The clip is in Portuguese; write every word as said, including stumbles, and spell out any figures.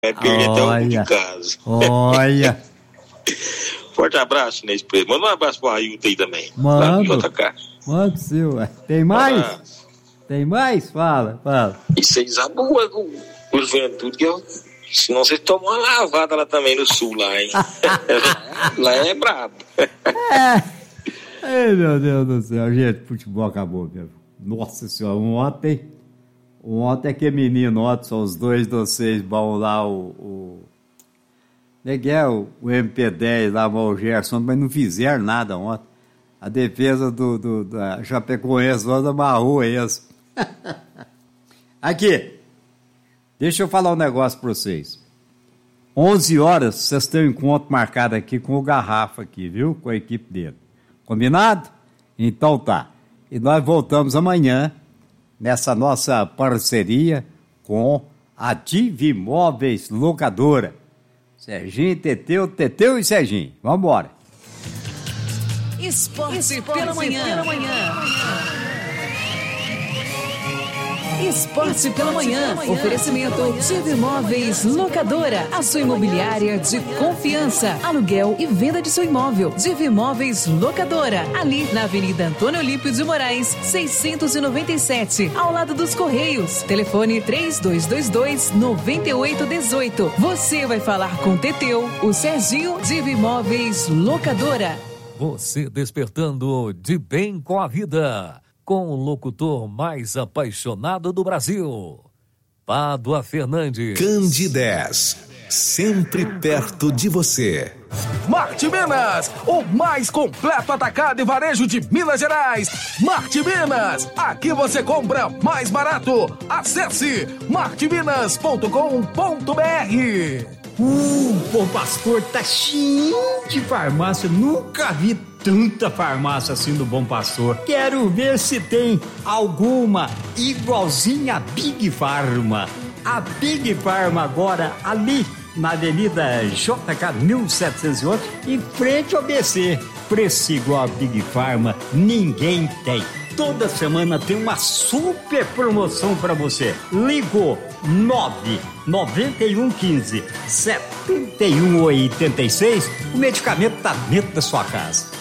Vai perder até o de casa. Olha. Forte abraço, Inês Preto. Manda um abraço pro Ailton aí também. Manda. J K. Manda seu. Tem mais? Ah. Tem mais? Fala, fala. E vocês aboam com o Juventude, que eu... Senão vocês tomam uma lavada lá também no sul, lá, hein? Lá é brabo. É. Ai, meu Deus do céu. Gente, futebol acabou mesmo. Nossa senhora, ontem... Ontem aquele menino, ontem, são os dois de vocês, vão lá, o... o... Miguel, o M P dez lá, o Gerson, mas não fizeram nada ontem. A defesa do, do, da Chapecoense ontem amarrou eles. Aqui, deixa eu falar um negócio para vocês. onze horas, vocês têm um encontro marcado aqui com o Garrafa aqui, viu? Com a equipe dele. Combinado? Então tá. E nós voltamos amanhã nessa nossa parceria com a Divimóveis Locadora. Serginho, Teteu, Teteu e Serginho. Vamos embora. Esporte, Esporte pela manhã. Pela manhã. Esporte pela manhã. Oferecimento Divimóveis Locadora. A sua imobiliária de confiança. Aluguel e venda de seu imóvel. Divimóveis Locadora. Ali na Avenida Antônio Olímpio de Moraes, seiscentos e noventa e sete. Ao lado dos Correios. Telefone três dois dois dois, nove oito um oito. Você vai falar com Teteu, o Serginho. Divimóveis Locadora. Você despertando de bem com a vida. Com o locutor mais apaixonado do Brasil, Pádua Fernandes. Candidez, sempre perto de você. Marte Minas, o mais completo atacado e varejo de Minas Gerais. Marte Minas, aqui você compra mais barato. Acesse marte minas ponto com ponto b r. Uh, Bom Pastor tá cheio de farmácia, nunca vi tanta farmácia assim do Bom Pastor. Quero ver se tem alguma igualzinha a Big Pharma. A Big Pharma agora ali na Avenida J K mil setecentos e oito, em frente ao B C. Preço igual a Big Pharma, ninguém tem. Toda semana tem uma super promoção para você. Ligou nove nove um um cinco, sete um oito seis, o medicamento tá dentro da sua casa.